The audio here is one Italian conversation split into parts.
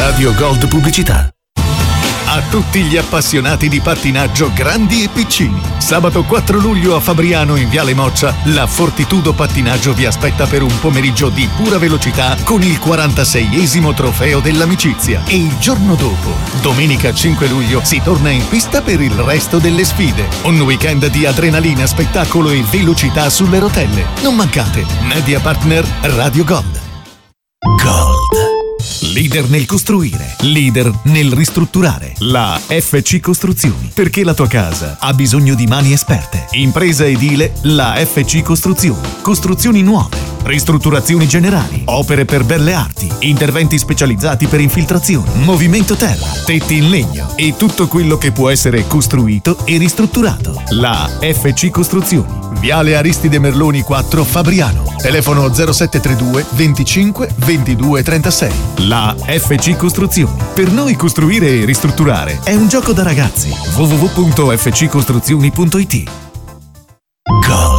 Radio Gold Pubblicità. A tutti gli appassionati di pattinaggio grandi e piccini. Sabato 4 luglio a Fabriano in Viale Moccia, la Fortitudo Pattinaggio vi aspetta per un pomeriggio di pura velocità con il 46esimo trofeo dell'amicizia. E il giorno dopo, domenica 5 luglio, si torna in pista per il resto delle sfide. Un weekend di adrenalina, spettacolo e velocità sulle rotelle. Non mancate. Media partner Radio Gold. Gold. Leader nel costruire, leader nel ristrutturare. La FC Costruzioni, perché la tua casa ha bisogno di mani esperte. Impresa edile, la FC Costruzioni. Costruzioni nuove, ristrutturazioni generali, opere per belle arti, interventi specializzati per infiltrazione, movimento terra, tetti in legno e tutto quello che può essere costruito e ristrutturato. La FC Costruzioni. Viale Aristide Merloni 4 Fabriano. Telefono 0732 25 22 36. La FC Costruzioni. Per noi costruire e ristrutturare è un gioco da ragazzi. www.fccostruzioni.it. Gold.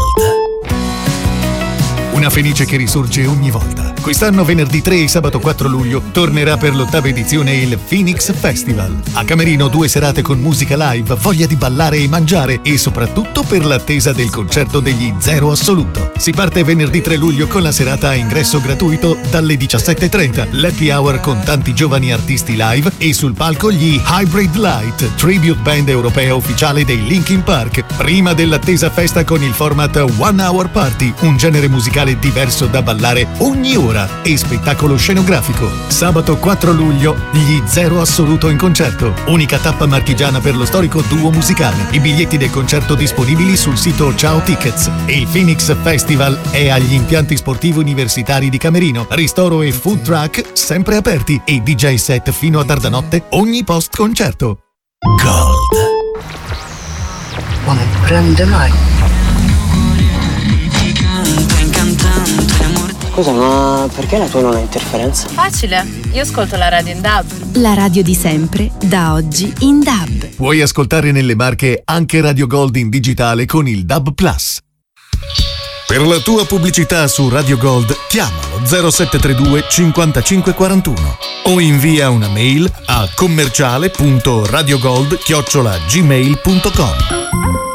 Una fenice che risorge ogni volta. Quest'anno venerdì 3 e sabato 4 luglio tornerà per l'8ª edizione il Phoenix Festival. A Camerino 2 serate con musica live, voglia di ballare e mangiare e soprattutto per l'attesa del concerto degli Zero Assoluto. Si parte venerdì 3 luglio con la serata a ingresso gratuito dalle 17:30, l'happy hour con tanti giovani artisti live e sul palco gli Hybrid Light, tribute band europea ufficiale dei Linkin Park, prima dell'attesa festa con il format One Hour Party, un genere musicale diverso da ballare ogni ora e spettacolo scenografico. Sabato 4 luglio gli Zero Assoluto in concerto, unica tappa marchigiana per lo storico duo musicale. I biglietti del concerto disponibili sul sito Ciao Tickets. Il Phoenix Festival è agli impianti sportivi universitari di Camerino, ristoro e food truck sempre aperti e DJ set fino a tarda notte ogni post concerto. Gold. Ma non prende mai. Scusa, ma perché la tua non ha interferenza? Facile, io ascolto la radio in DAB. La radio di sempre, da oggi in DAB. Puoi ascoltare nelle Marche anche Radio Gold in digitale con il DAB+. Per la tua pubblicità su Radio Gold, chiamalo 0732 55 41 o invia una mail a commerciale.radiogold@gmail.com.